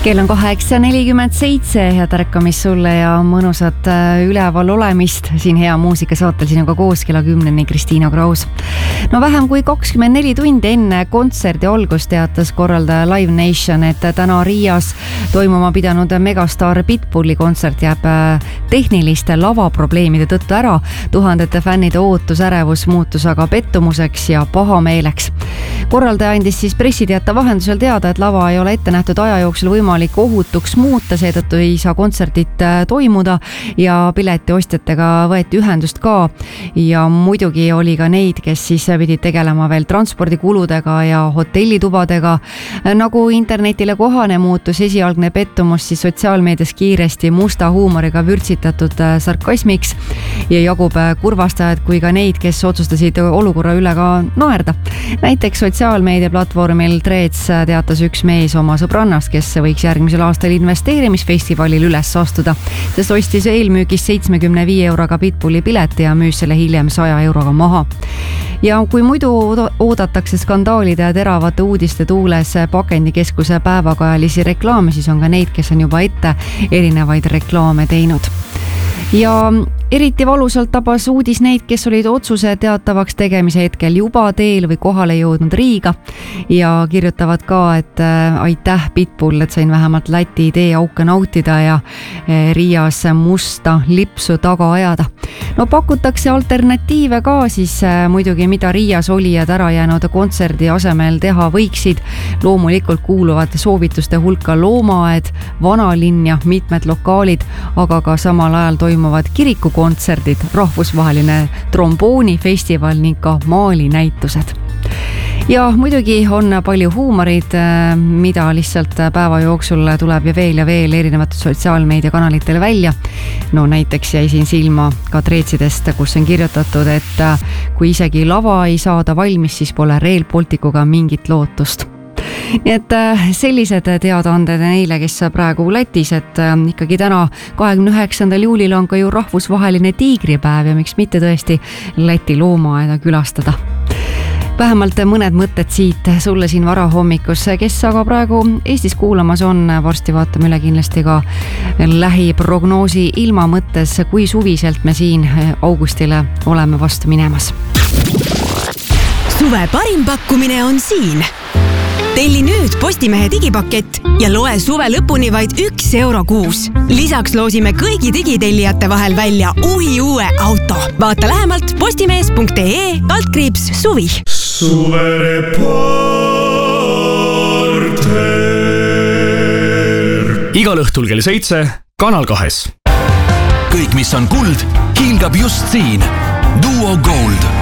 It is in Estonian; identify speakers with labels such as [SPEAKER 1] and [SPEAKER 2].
[SPEAKER 1] Kell on 8:47, head ärkamist sulle ja mõnusat üleval olemist siin hea muusikasaatel sinuga koos kella 10-ni Kristiina Kraus. No vähem kui 24 tundi enne kontserdi algust teatas korraldaja Live Nation, et täna Riias toimuma pidanud megastaar Pitbulli kontsert jääb tehniliste lavaprobleemide tõttu ära. Tuhandete fännide ootusärevus muutus aga pettumuseks ja pahameeleks. Korraldaja andis siis pressiteate vahendusel teada, et lava ei ole ette nähtud aja jooksul võimalik ohutuks muuta, seetõttu ei saa kontserdit toimuda ja piletiostjatega võeti ühendust ka. Ja muidugi oli ka neid, kes siis pidid tegelema veel transpordikuludega ja hotellitubadega. Nagu internetile kohane muutus esialgne pettumus siis sotsiaalmeedias kiiresti musta huumoriga vürtsitatud sarkasmiks ja jagub kurvastajaid kui ka neid, kes otsustasid olukorra üle ka naerda. Näiteks sotsiaalmeediaplatvormil Threads teatas üks mees oma sõbrannast, kes võiks järgmisel aastal investeerimisfestivalil üles astuda, sest ostis eelmüügis 75 euroga Pitbulli pileti ja müüs selle hiljem 100 euroga maha. Ja kui muidu oodatakse skandaalide ja teravate uudiste tuules pakendikeskuse päevakajalisi reklaame, siis on ka neid, kes on juba ette erinevaid reklaame teinud. Ja eriti valusalt tabas uudis neid, kes olid otsuse teatavaks tegemise hetkel juba teel või kohale jõudnud Riiga ja kirjutavad ka, et aitäh Pitbull, et sain vähemalt Läti teeauke nautida ja Riias musta lipsu taga ajada. No pakutakse alternatiive ka siis muidugi, mida Riias olijad ära jäänud kontserdi asemel teha võiksid. Loomulikult kuuluvad soovituste hulka loomaaed, vanalinn ja mitmed lokaalid, aga ka samal ajal toimuvad kirikukontserdid, rahvusvaheline tromboonifestival ning ka maalinäitused. Ja muidugi on palju huumorid, mida lihtsalt päeva jooksul tuleb ja veel erinevatel sotsiaalmeediakanalitele välja. No näiteks jäi siin silma ka Threadsidest, kus on kirjutatud, et kui isegi lava ei saada valmis, siis pole Rail Balticuga mingit lootust. Nii et sellised teadaanded neile, kes praegu Lätis, et ikkagi täna 29. juulil on ka ju rahvusvaheline tiigripäev ja miks mitte tõesti Läti loomaaeda külastada. Vähemalt mõned mõtted siit sulle siin varahommikus, kes aga praegu Eestis kuulamas on, varsti vaatame üle kindlasti ka lähiprognoosi ilma mõttes, kui suviselt me siin augustile oleme vastu minemas.
[SPEAKER 2] Suve parim pakkumine on siin. Telli nüüd Postimehe digipakett ja loe suve lõpuni vaid 1 euro kuus. Lisaks loosime kõigi digitellijate vahel välja uue auto. Vaata lähemalt postimees.ee/suvi.
[SPEAKER 3] Suvereporter. Igal õhtul kell 7 Kanal 2.
[SPEAKER 4] Kõik, mis on kuld, hiilgab just siin. Duo Gold.